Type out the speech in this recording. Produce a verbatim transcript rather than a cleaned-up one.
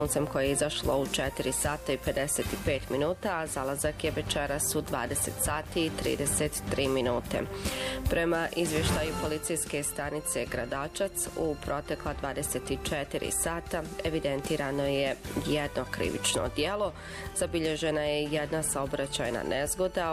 Suncem koje je izašlo u četiri sata i pedeset pet minuta, a zalazak je večeras u dvadeset sati i trideset tri minute. Prema izvještaju policijske stanice Gradačac, u protekla dvadeset četiri sata evidentirano je jedno krivično djelo, zabilježena je jedna saobraćajna nezgoda,